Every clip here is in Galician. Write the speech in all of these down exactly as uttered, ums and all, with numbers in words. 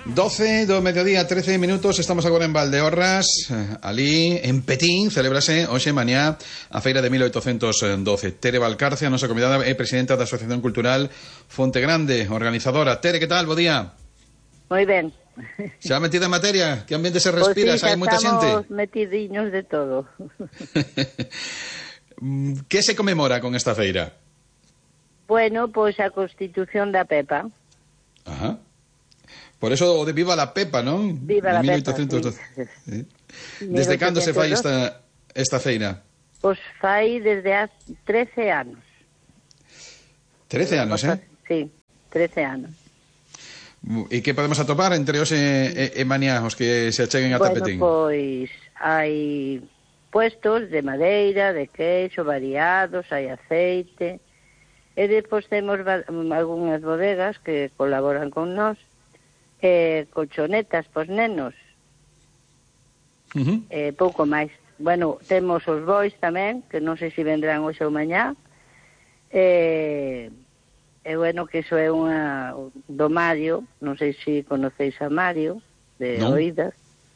doce do mediodía, trece minutos. Estamos agora en Valdeorras, ali en Petín. Celébrase hoxe mañá a feira de mil oitocentos doce. Tere Valcarce, a nosa convidada, é presidenta da Asociación Cultural Fonte Grande, organizadora. Tere, que tal? Bo día. Moi ben. Xa metida en materia? Que ambiente se respira? Pois sí, xa hai moita xente? Estamos metidiños de todo. Que se conmemora con esta feira? Bueno, pois a Constitución da Pepa. Ajá. Por eso o de Viva la Pepa, non? Viva la mil oitocentos doce. Pepa, sí. Desde cando se fai esta, esta feira? Pois fai desde há trece anos. trece anos, eh? Sí, trece anos. E que podemos atopar entre hoxe e, e mañá os que se acheguen a Tapetín? Bueno, pois hai puestos de madeira, de queixo, variados, hai aceite, e depois temos algunhas bodegas que colaboran con nós, eh, colchonetas pos nenos, uh-huh. eh, pouco máis. Bueno, temos os bois tamén, que non sei se vendrán hoxe ou mañá, e... Eh, E bueno, que iso é unha do Mario, non sei se conocéis a Mario, de no. oídas.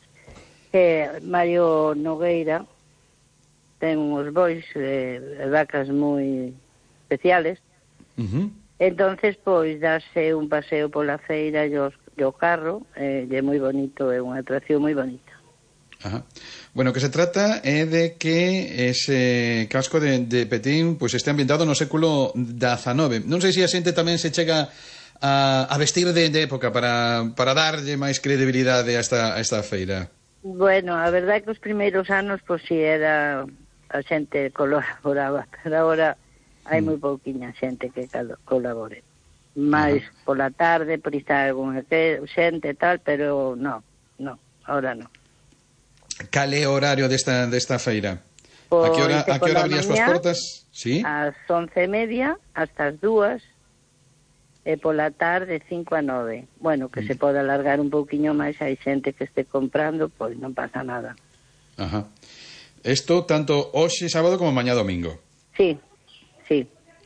Que Mario Nogueira ten uns bois e eh, vacas moi especiales. Uh-huh. Entonces, pois, darse un paseo pola feira e o carro, eh, é moi bonito, é unha atracción moi bonita. Ajá. Bueno, que se trata é de que ese casco de, de Petín pues, este ambientado no século dezanove. Non sei se a xente tamén se chega a, a vestir de, de época para, para darlle máis credibilidade a esta, a esta feira. Bueno, a verdade é que os primeiros anos pois si era a xente colaboraba, pero agora hai moi pouquiña xente que colabore. Mais uh-huh. pola tarde, por estar algunha xente e tal, pero non, non, agora non. Cal é o horario desta, desta feira? Pois, a que hora, a que hora abrías as portas? ¿Sí? Ás once e media, hasta as dúas, e pola tarde, cinco a nove. Bueno, que mm. se pode alargar un pouquiño máis, hai xente que este comprando, pois non pasa nada. Ajá. Isto tanto hoxe sábado como mañá domingo. Sí, sí.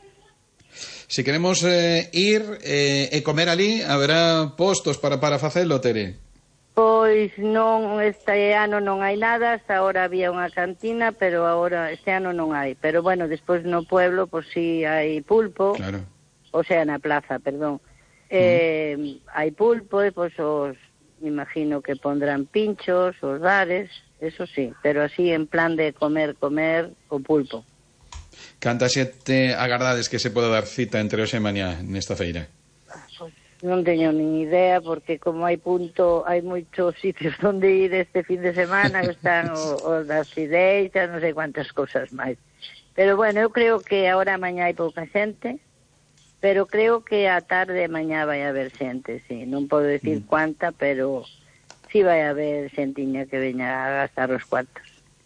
Se queremos eh, ir eh, e comer ali, haberá postos para, para facelo, Tere? Pois non, este ano non hai nada, hasta ahora había unha cantina, pero agora este ano non hai. Pero bueno, despois no pueblo, pois si hai pulpo, claro. O sea, na plaza, perdón. Eh, uh-huh. Hai pulpo e pois os, me imagino que pondrán pinchos, os bares, eso sí, pero así en plan de comer, comer o pulpo. Canta xente agardades que se pode dar cita entre hoxe e mañá nesta feira? Non teño nin idea, porque como hai punto, hai moitos sitios onde ir este fin de semana, están o, o das ideitas, non sei cuántas cousas máis. Pero bueno, eu creo que agora mañá hai pouca xente, pero creo que a tarde mañá vai haber xente, sí. Non podo decir mm. cuánta, pero sí vai haber xentiña que veña a gastar os cuartos.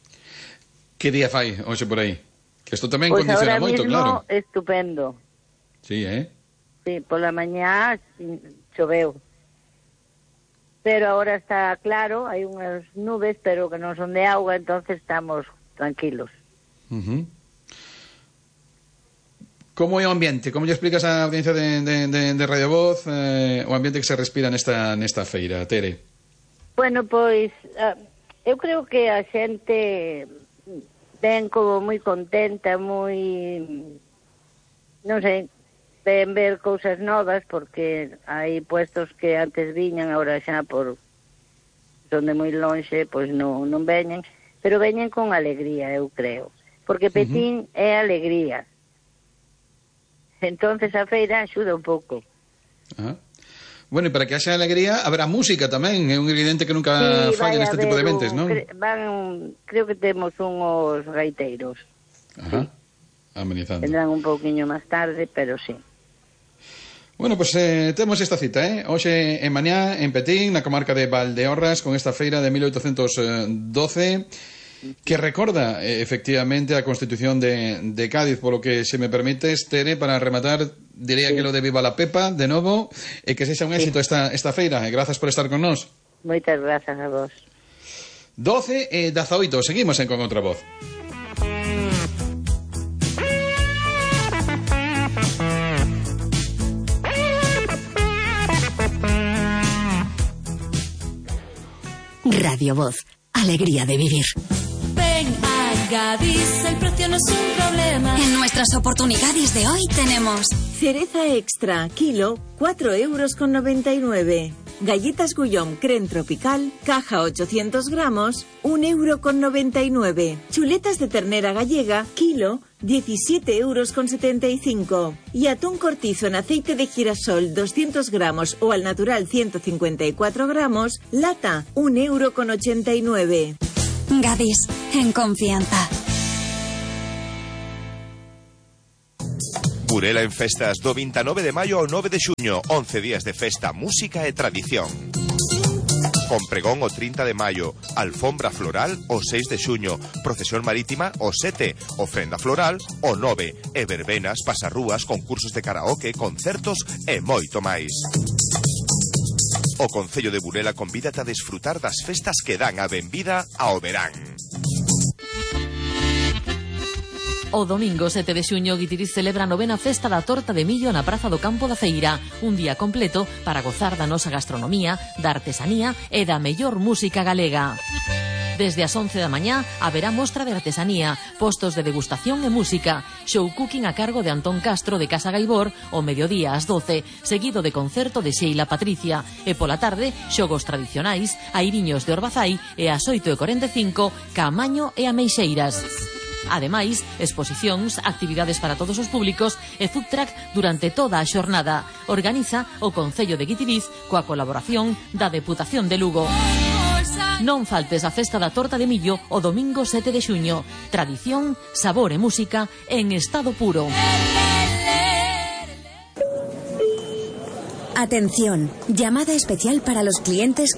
Que día fai hoxe por aí? Que isto tamén pues condiciona moito, claro. Pois estupendo. Sí, eh? Sí, pola mañá choveu. Pero agora está claro, hai unhas nubes, pero que non son de auga, entonces estamos tranquilos. Uh-huh. Como é o ambiente? Como lle explicas á audiencia de, de, de, de Radio Voz eh, o ambiente que se respira nesta, nesta feira, Tere? Bueno, pois, uh, eu creo que a xente ven como moi contenta, moi... non sei... ven ver cousas novas, porque hai puestos que antes viñan, agora xa por son de moi lonxe, pois non, non veñen, pero veñen con alegría, eu creo, porque Petín uh-huh. é alegría, entonces a feira axuda un pouco. Uh-huh. Bueno, e para que haxa alegría haberá música tamén, é un ingrediente que nunca sí, falla neste tipo de eventos, non? Cre- van, creo que temos unhos gaiteiros. Ajá, sí. Amenizando. Vendrán un pouquiño máis tarde, pero sí. Bueno, pues eh, temos esta cita, eh? Hoxe en mañá en Petín, na comarca de Valdeorras, con esta feira de mil oitocentos doce, que recorda eh, efectivamente a Constitución de, de Cádiz, polo que se me permites, Tere, para rematar, diría sí. que lo de Viva la Pepa, de novo, e que sexa un éxito sí. esta, esta feira, e grazas por estar con nós. Moitas grazas a vos. doce e dezaoito, seguimos en Con Outra Voz. Radio Voz, alegría de vivir. Ven a Gadis, el precio no es un problema. En nuestras oportunidades de hoy tenemos cereza extra, kilo, cuatro euros con noventa y nueve. Galletas Guillaume Crème Tropical, caja ochocientos gramos, un euro con noventa y nueve. Chuletas de ternera gallega, kilo, diecisiete euros con setenta y cinco. Y atún cortizo en aceite de girasol, doscientos gramos o al natural ciento cincuenta y cuatro gramos, lata, un euro con ochenta y nueve. Gadis, en confianza. Burela en festas do veintinueve de maio ao nove de xuño, once días de festa, música e tradición. Con pregón o trinta de maio, alfombra floral o seis de xuño, procesión marítima o sete, ofrenda floral o nove, e verbenas, pasarrúas, concursos de karaoke, concertos e moito máis. O Concello de Burela convídate a desfrutar das festas que dan a benvida ao verán. O domingo sete de xuño, Guitiriz celebra a novena festa da torta de millo na Praza do Campo da Feira. Un día completo para gozar da nosa gastronomía, da artesanía e da mellor música galega. Desde as once da mañá haberá mostra de artesanía, postos de degustación e música, show cooking a cargo de Antón Castro de Casa Gaibor o mediodía ás doce, seguido de concerto de Sheila Patricia, e pola tarde xogos tradicionais, airiños de Orbazai e ás oito e cuarenta e cinco Camaño e Ameixeiras. Ademais, exposicións, actividades para todos os públicos e food truck durante toda a xornada. Organiza o Concello de Guitiriz coa colaboración da Deputación de Lugo. Non faltes a festa da torta de millo o domingo sete de xuño. Tradición, sabor e música en estado puro. Atención, llamada especial para los clientes